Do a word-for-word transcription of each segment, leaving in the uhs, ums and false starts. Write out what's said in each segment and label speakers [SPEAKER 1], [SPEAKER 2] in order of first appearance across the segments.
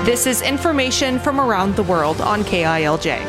[SPEAKER 1] This is information from around the world on K I L J.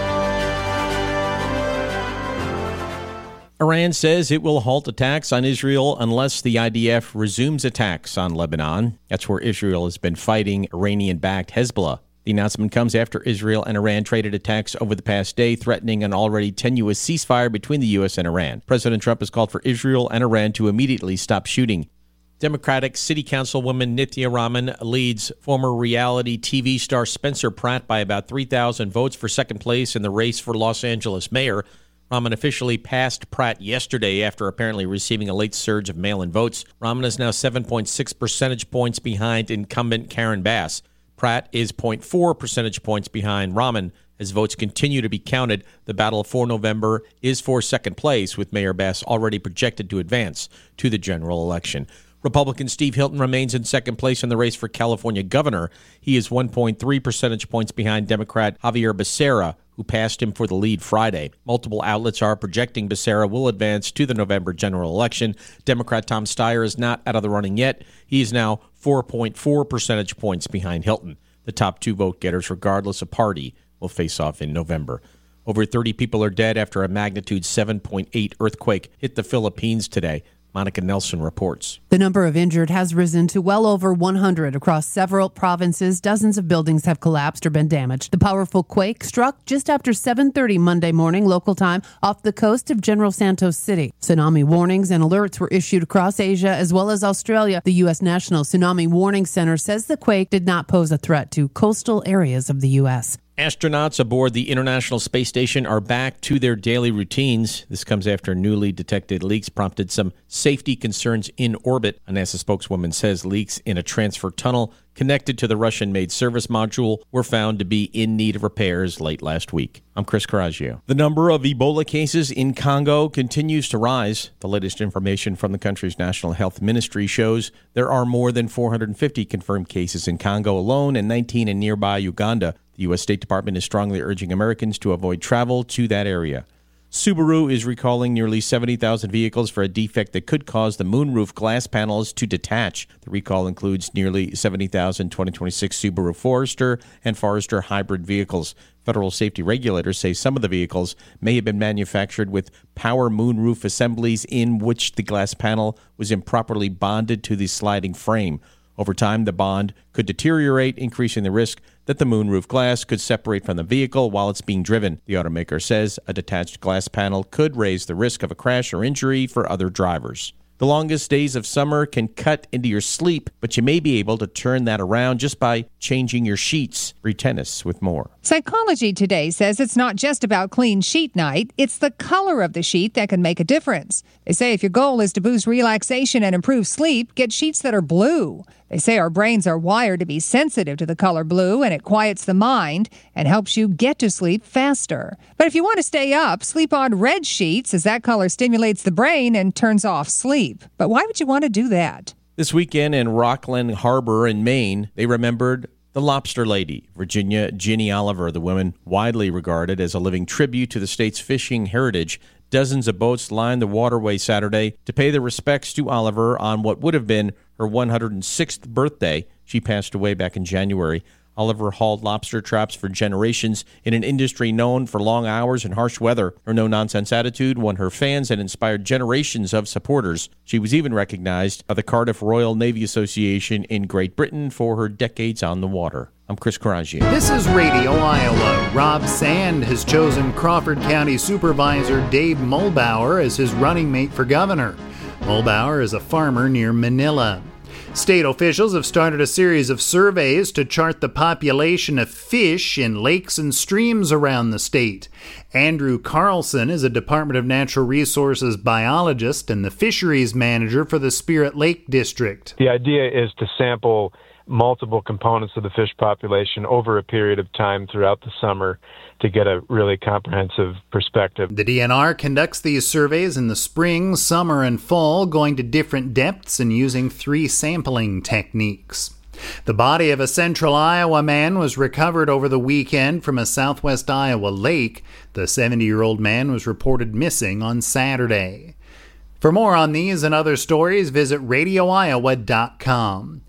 [SPEAKER 2] Iran says it will halt attacks on Israel unless the I D F resumes attacks on Lebanon. That's where Israel has been fighting Iranian-backed Hezbollah. The announcement comes after Israel and Iran traded attacks over the past day, threatening an already tenuous ceasefire between the U S and Iran. President Trump has called for Israel and Iran to immediately stop shooting. Democratic City Councilwoman Nithya Raman leads former reality T V star Spencer Pratt by about three thousand votes for second place in the race for Los Angeles mayor. Raman officially passed Pratt yesterday after apparently receiving a late surge of mail-in votes. Raman is now seven point six percentage points behind incumbent Karen Bass. Pratt is zero point four percentage points behind Raman. As votes continue to be counted, the battle for November is for second place, with Mayor Bass already projected to advance to the general election. Republican Steve Hilton remains in second place in the race for California governor. He is one point three percentage points behind Democrat Javier Becerra, who passed him for the lead Friday. Multiple outlets are projecting Becerra will advance to the November general election. Democrat Tom Steyer is not out of the running yet. He is now four point four percentage points behind Hilton. The top two vote-getters, regardless of party, will face off in November. Over thirty people are dead after a magnitude seven point eight earthquake hit the Philippines today. Monica Nelson reports.
[SPEAKER 3] The number of injured has risen to well over one hundred across several provinces. Dozens of buildings have collapsed or been damaged. The powerful quake struck just after seven thirty Monday morning local time off the coast of General Santos City. Tsunami warnings and alerts were issued across Asia as well as Australia. The U S National Tsunami Warning Center says the quake did not pose a threat to coastal areas of the U S.
[SPEAKER 2] Astronauts aboard the International Space Station are back to their daily routines. This comes after newly detected leaks prompted some safety concerns in orbit. A NASA spokeswoman says leaks in a transfer tunnel connected to the Russian-made service module were found to be in need of repairs late last week. I'm Chris Coraggio. The number of Ebola cases in Congo continues to rise. The latest information from the country's National Health Ministry shows there are more than four hundred fifty confirmed cases in Congo alone and nineteen in nearby Uganda. The U S State Department is strongly urging Americans to avoid travel to that area. Subaru is recalling nearly seventy thousand vehicles for a defect that could cause the moonroof glass panels to detach. The recall includes nearly seventy thousand twenty twenty-six Subaru Forester and Forester hybrid vehicles. Federal safety regulators say some of the vehicles may have been manufactured with power moonroof assemblies in which the glass panel was improperly bonded to the sliding frame. Over time, the bond could deteriorate, increasing the risk that the moonroof glass could separate from the vehicle while it's being driven. The automaker says a detached glass panel could raise the risk of a crash or injury for other drivers. The longest days of summer can cut into your sleep, but you may be able to turn that around just by changing your sheets. Read Tennis with more.
[SPEAKER 4] Psychology Today says it's not just about clean sheet night, it's the color of the sheet that can make a difference. They say if your goal is to boost relaxation and improve sleep, get sheets that are blue. They say our brains are wired to be sensitive to the color blue, and it quiets the mind and helps you get to sleep faster. But if you want to stay up, sleep on red sheets, as that color stimulates the brain and turns off sleep. But why would you want to do that?
[SPEAKER 2] This weekend in Rockland Harbor in Maine, they remembered the Lobster Lady, Virginia Ginny Oliver, the woman widely regarded as a living tribute to the state's fishing heritage. Dozens of boats lined the waterway Saturday to pay their respects to Oliver on what would have been her one hundred sixth birthday. She passed away back in January. Oliver hauled lobster traps for generations in an industry known for long hours and harsh weather. Her no-nonsense attitude won her fans and inspired generations of supporters. She was even recognized by the Cardiff Royal Navy Association in Great Britain for her decades on the water. I'm Chris Coraggio.
[SPEAKER 5] This is Radio Iowa. Rob Sand has chosen Crawford County Supervisor Dave Mulbauer as his running mate for governor. Mulbauer is a farmer near Manila. State officials have started a series of surveys to chart the population of fish in lakes and streams around the state. Andrew Carlson is a Department of Natural Resources biologist and the fisheries manager for the Spirit Lake District.
[SPEAKER 6] The idea is to sample multiple components of the fish population over a period of time throughout the summer to get a really comprehensive perspective.
[SPEAKER 5] The D N R conducts these surveys in the spring, summer, and fall, going to different depths and using three sampling techniques. The body of a central Iowa man was recovered over the weekend from a southwest Iowa lake. The seventy-year-old man was reported missing on Saturday. For more on these and other stories, visit radio iowa dot com.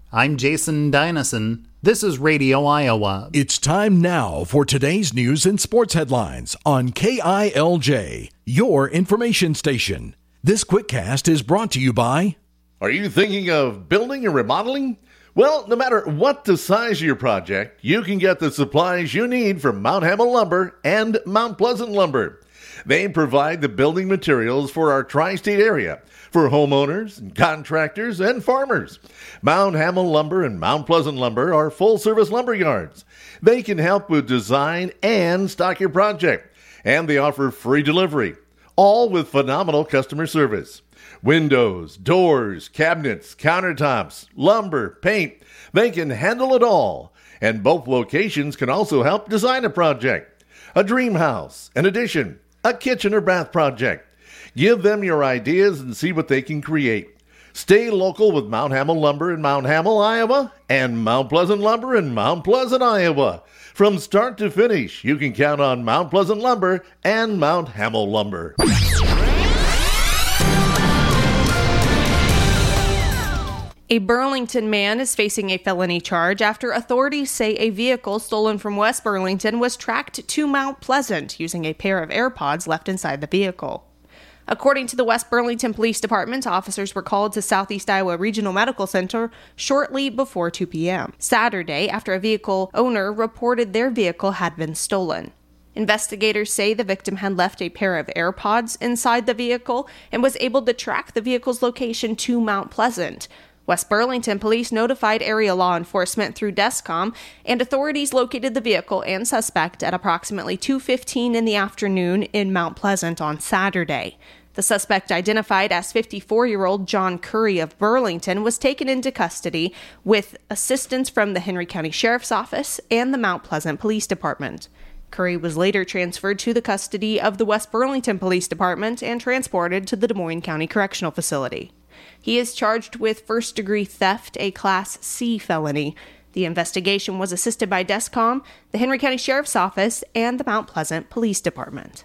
[SPEAKER 5] I'm Jason Dynison. This is Radio Iowa.
[SPEAKER 7] It's time now for today's news and sports headlines on K I L J, your information station. This QuickCast is brought to you by...
[SPEAKER 8] Are you thinking of building and remodeling? Well, no matter what the size of your project, you can get the supplies you need from Mount Hamel Lumber and Mount Pleasant Lumber. They provide the building materials for our tri-state area, for homeowners, and contractors, and farmers. Mount Hamel Lumber and Mount Pleasant Lumber are full-service lumber yards. They can help with design and stock your project, and they offer free delivery, all with phenomenal customer service. Windows, doors, cabinets, countertops, lumber, paint, they can handle it all. And both locations can also help design a project, a dream house, an addition, a kitchen or bath project. Give them your ideas and see what they can create. Stay local with Mount Hamel Lumber in Mount Hamel, Iowa, and Mount Pleasant Lumber in Mount Pleasant, Iowa. From start to finish, you can count on Mount Pleasant Lumber and Mount Hamel Lumber.
[SPEAKER 1] A Burlington man is facing a felony charge after authorities say a vehicle stolen from West Burlington was tracked to Mount Pleasant using a pair of AirPods left inside the vehicle. According to the West Burlington Police Department, officers were called to Southeast Iowa Regional Medical Center shortly before two p.m. Saturday, after a vehicle owner reported their vehicle had been stolen. Investigators say the victim had left a pair of AirPods inside the vehicle and was able to track the vehicle's location to Mount Pleasant. West Burlington police notified area law enforcement through DESCOM, and authorities located the vehicle and suspect at approximately two fifteen in the afternoon in Mount Pleasant on Saturday. The suspect, identified as fifty-four-year-old John Curry of Burlington, was taken into custody with assistance from the Henry County Sheriff's Office and the Mount Pleasant Police Department. Curry was later transferred to the custody of the West Burlington Police Department and transported to the Des Moines County Correctional Facility. He is charged with first-degree theft, a Class C felony. The investigation was assisted by DESCOM, the Henry County Sheriff's Office, and the Mount Pleasant Police Department.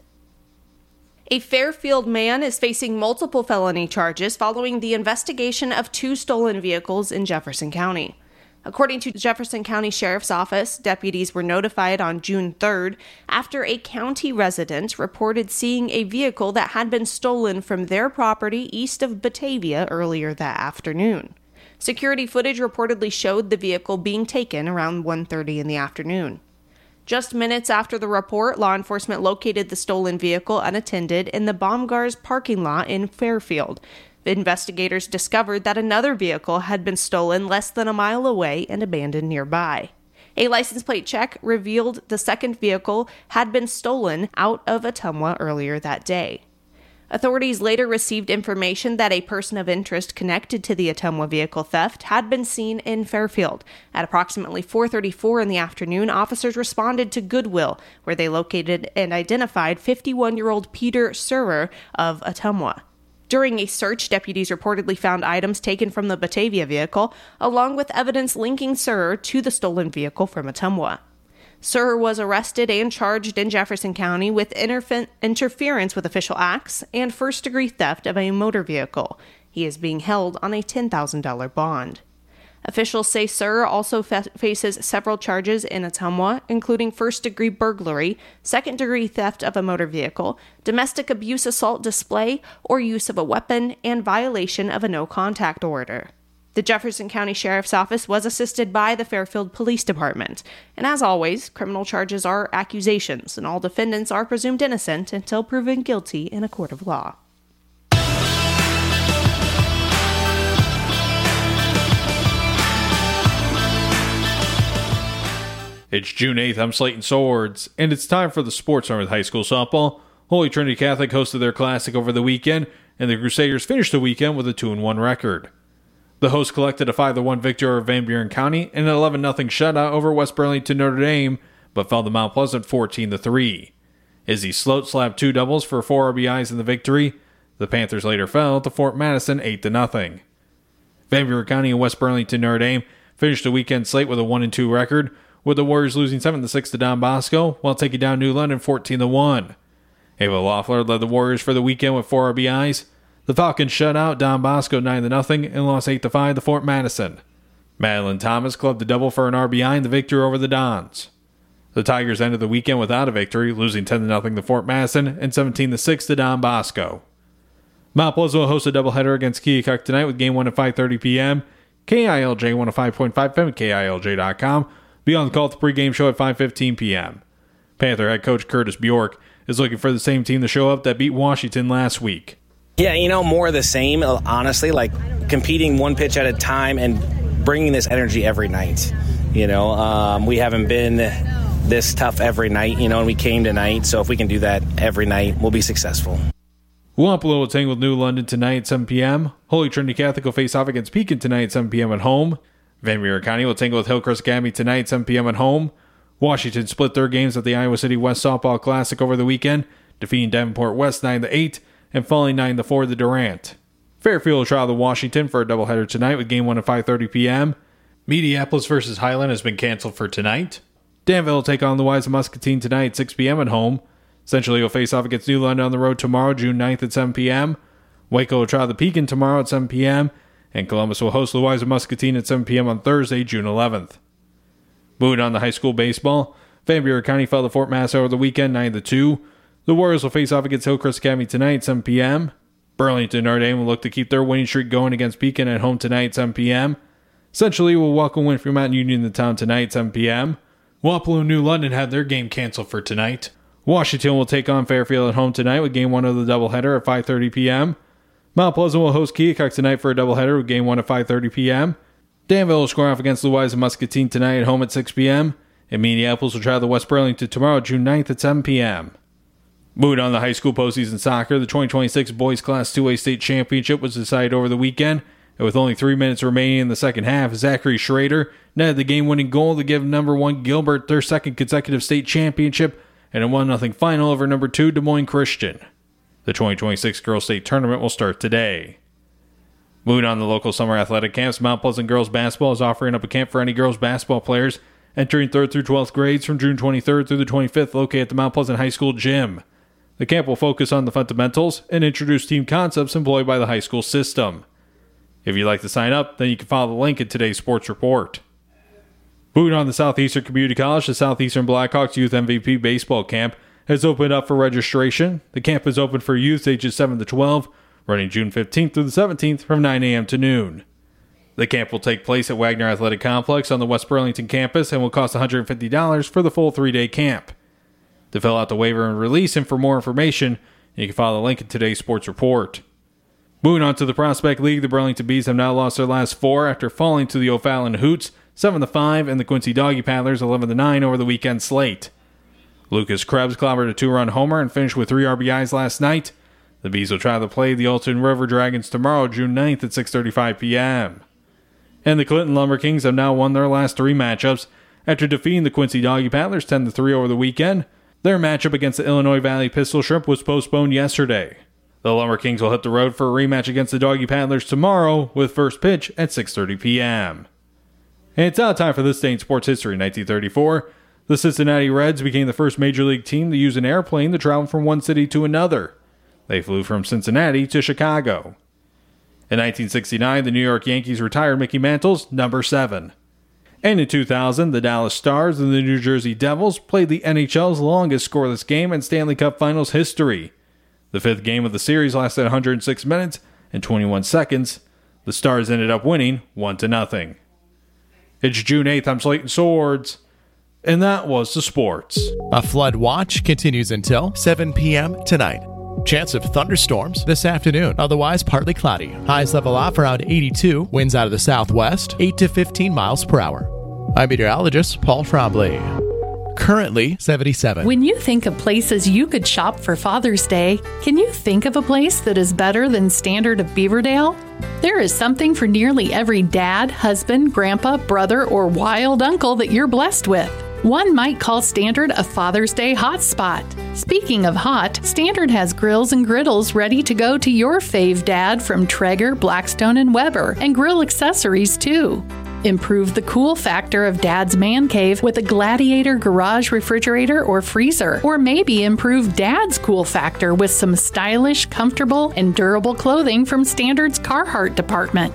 [SPEAKER 1] A Fairfield man is facing multiple felony charges following the investigation of two stolen vehicles in Jefferson County. According to the Jefferson County Sheriff's Office, deputies were notified on June third after a county resident reported seeing a vehicle that had been stolen from their property east of Batavia earlier that afternoon. Security footage reportedly showed the vehicle being taken around one thirty in the afternoon. Just minutes after the report, law enforcement located the stolen vehicle unattended in the Baumgars parking lot in Fairfield. The investigators discovered that another vehicle had been stolen less than a mile away and abandoned nearby. A license plate check revealed the second vehicle had been stolen out of Ottumwa earlier that day. Authorities later received information that a person of interest connected to the Ottumwa vehicle theft had been seen in Fairfield. At approximately four thirty-four in the afternoon, officers responded to Goodwill, where they located and identified fifty-one-year-old Peter Surer of Ottumwa. During a search, deputies reportedly found items taken from the Batavia vehicle, along with evidence linking Surer to the stolen vehicle from Ottumwa. Surer was arrested and charged in Jefferson County with interfe- interference with official acts and first-degree theft of a motor vehicle. He is being held on a ten thousand dollars bond. Officials say Surer also fa- faces several charges in Ottumwa, including first-degree burglary, second-degree theft of a motor vehicle, domestic abuse assault display or use of a weapon, and violation of a no-contact order. The Jefferson County Sheriff's Office was assisted by the Fairfield Police Department. And as always, criminal charges are accusations, and all defendants are presumed innocent until proven guilty in a court of law.
[SPEAKER 9] It's June eighth, I'm Slayton Swords, and it's time for the Sports Arm with high school softball. Holy Trinity Catholic hosted their classic over the weekend, and the Crusaders finished the weekend with a two and one record. The hosts collected a five to one victory over Van Buren County and an eleven nothing shutout over West Burlington Notre Dame, but fell to Mount Pleasant fourteen to three. Izzy Sloat slapped two doubles for four R B Is in the victory. The Panthers later fell to Fort Madison eight to nothing. Van Buren County and West Burlington Notre Dame finished the weekend slate with a one and two record, with the Warriors losing seven to six to Don Bosco, while taking down New London fourteen to one. Ava Loeffler led the Warriors for the weekend with four R B Is. The Falcons shut out Don Bosco nine to nothing and lost eight to five to Fort Madison. Madeline Thomas clubbed a double for an R B I in the victory over the Dons. The Tigers ended the weekend without a victory, losing ten to nothing to Fort Masson and seventeen to six to Don Bosco. Mount Pleasant will host a doubleheader against Keokuk tonight with game one at five thirty p.m. K I L J one oh five point five F M and K I L J dot com. Be on the call at the pregame show at five fifteen p.m. Panther head coach Curtis Bjork is looking for the same team to show up that beat Washington last week.
[SPEAKER 10] Yeah, you know, more of the same, honestly, like competing one pitch at a time and bringing this energy every night. You know, um, we haven't been this tough every night, you know, and we came tonight, so if we can do that every night, we'll be successful.
[SPEAKER 9] Wapello will tangle with New London tonight at seven p.m. Holy Trinity Catholic will face off against Pekin tonight at seven p.m. at home. Van Buren County will tangle with Hillcrest Academy tonight at seven p.m. at home. Washington split their games at the Iowa City West Softball Classic over the weekend, defeating Davenport West nine to eight and falling nine to four to Durant. Fairfield will travel to Washington for a doubleheader tonight with game one at five thirty p.m. Mediapolis versus Highland has been canceled for tonight. Danville will take on the Wise of Muscatine tonight at six p.m. at home. Centrally will face off against New London on the road tomorrow, June ninth at seven p.m. Waco will travel to Pekin tomorrow at seven p.m. And Columbus will host the Wise of Muscatine at seven p.m. on Thursday, June eleventh. Moving on to high school baseball, Van Buren County fell to Fort Mass over the weekend, nine to two. The Warriors will face off against Hillcrest Academy tonight at seven p.m. Burlington Notre Dame will look to keep their winning streak going against Pekin at home tonight at seven p.m. Centrally will welcome Winfield Mountain Union to town tonight at seven p.m. Wapello and New London had their game canceled for tonight. Washington will take on Fairfield at home tonight with game one of the doubleheader at five thirty p.m. Mount Pleasant will host Keokuk tonight for a doubleheader with game one at five thirty p.m. Danville will square off against the Wise of Muscatine tonight at home at six p.m. And Minneapolis will travel to West Burlington tomorrow, June ninth at seven p.m. Moving on to high school postseason soccer, the twenty twenty-six Boys Class two A State Championship was decided over the weekend. And with only three minutes remaining in the second half, Zachary Schrader netted the game-winning goal to give number one Gilbert their second consecutive state championship and a one nothing final over number two Des Moines Christian. The twenty twenty-six Girls State Tournament will start today. Moving on to local summer athletic camps, Mount Pleasant Girls Basketball is offering up a camp for any girls basketball players entering third through twelfth grades from June twenty-third through the twenty-fifth located at the Mount Pleasant High School gym. The camp will focus on the fundamentals and introduce team concepts employed by the high school system. If you'd like to sign up, then you can follow the link in today's sports report. Moving on to Southeastern Community College, the Southeastern Blackhawks Youth M V P Baseball Camp has opened up for registration. The camp is open for youths ages seven to twelve, running June fifteenth through the seventeenth from nine a.m. to noon. The camp will take place at Wagner Athletic Complex on the West Burlington campus and will cost one hundred fifty dollars for the full three-day camp. To fill out the waiver and release and for more information, you can follow the link in today's sports report. Moving on to the Prospect League, the Burlington Bees have now lost their last four after falling to the O'Fallon Hoots seven to five and the Quincy Doggy Paddlers eleven to nine over the weekend slate. Lucas Krebs clobbered a two-run homer and finished with three R B Is last night. The Bees will try to play the Alton River Dragons tomorrow, June ninth at six thirty-five p.m. And the Clinton Lumber Kings have now won their last three matchups after defeating the Quincy Doggy Paddlers ten to three over the weekend. Their matchup against the Illinois Valley Pistol Shrimp was postponed yesterday. The Lumber Kings will hit the road for a rematch against the Doggy Paddlers tomorrow with first pitch at six thirty p.m. And it's now time for this day in sports history. In nineteen thirty-four, the Cincinnati Reds became the first major league team to use an airplane to travel from one city to another. They flew from Cincinnati to Chicago. In nineteen sixty-nine, the New York Yankees retired Mickey Mantle's number seven. And in two thousand, the Dallas Stars and the New Jersey Devils played the N H L's longest scoreless game in Stanley Cup Finals history. The fifth game of the series lasted one hundred six minutes and twenty-one seconds. The Stars ended up winning one to nothing. It's June eighth, I'm Slayton Swords, and that was the sports.
[SPEAKER 11] A flood watch continues until seven p.m. tonight. Chance of thunderstorms this afternoon, otherwise partly cloudy. Highs level off around eighty-two, winds out of the southwest, eight to fifteen miles per hour. I'm meteorologist Paul Trombley. Currently seventy-seven.
[SPEAKER 12] When you think of places you could shop for Father's Day, can you think of a place that is better than Standard of Beaverdale? There is something for nearly every dad, husband, grandpa, brother, or wild uncle that you're blessed with. One might call Standard a Father's Day hotspot. Speaking of hot, Standard has grills and griddles ready to go to your fave dad from Traeger, Blackstone, and Weber, and grill accessories too. Improve the cool factor of Dad's man cave with a Gladiator garage refrigerator or freezer. Or maybe improve Dad's cool factor with some stylish, comfortable, and durable clothing from Standard's Carhartt department.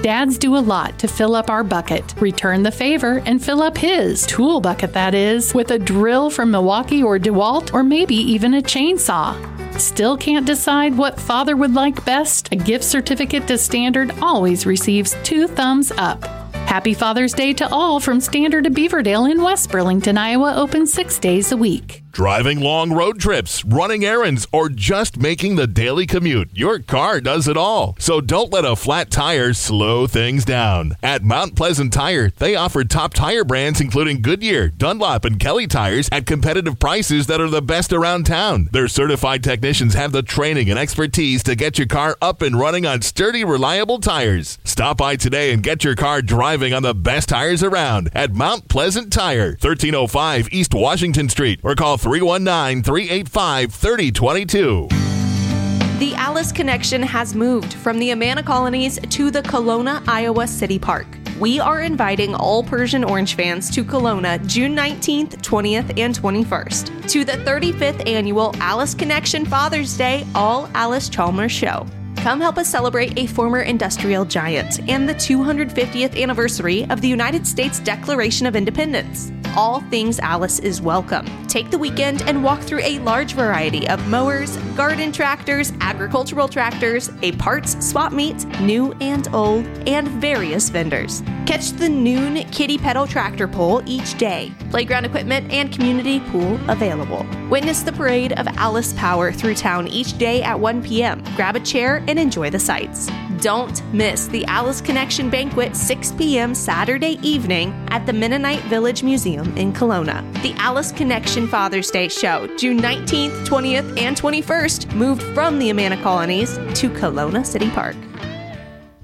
[SPEAKER 12] Dads do a lot to fill up our bucket. Return the favor and fill up his tool bucket, that is, with a drill from Milwaukee or DeWalt, or maybe even a chainsaw. Still can't decide what father would like best? A gift certificate to Standard always receives two thumbs up. Happy Father's Day to all from Standard to Beaverdale in West Burlington, Iowa, open six days a week.
[SPEAKER 13] Driving long road trips, running errands, or just making the daily commute, your car does it all. So don't let a flat tire slow things down. At Mount Pleasant Tire, they offer top tire brands including Goodyear, Dunlop, and Kelly tires at competitive prices that are the best around town. Their certified technicians have the training and expertise to get your car up and running on sturdy, reliable tires. Stop by today and get your car driving on the best tires around at Mount Pleasant Tire, thirteen oh five East Washington Street, or call three one nine, three eight five, three oh two two.
[SPEAKER 1] The Alice Connection has moved from the Amana Colonies to the Kelowna, Iowa City Park. We are inviting all Persian Orange fans to Kelowna June nineteenth, twentieth, and twenty-first to the thirty-fifth annual Alice Connection Father's Day All Alice Chalmers Show. Come help us celebrate a former industrial giant and the two hundred fiftieth anniversary of the United States Declaration of Independence. All things Alice is welcome. Take the weekend and walk through a large variety of mowers, garden tractors, agricultural tractors, a parts swap meet, new and old, and various vendors. Catch the noon Kitty Pedal tractor pull each day. Playground equipment and community pool available. Witness the parade of Alice Power through town each day at one p.m. Grab a chair and enjoy the sights. Don't miss the Alice Connection Banquet six p.m. Saturday evening at the Mennonite Village Museum in Kelowna. The Alice Connection Father's Day Show, June nineteenth, twentieth, and twenty-first, moved from the Amana Colonies to Kelowna City Park.